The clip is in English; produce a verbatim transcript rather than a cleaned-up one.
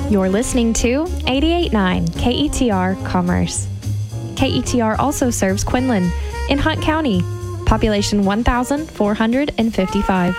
You're listening to eighty-eight point nine K E T R Commerce. K E T R also serves Quinlan in Hunt County, population one thousand four hundred fifty-five.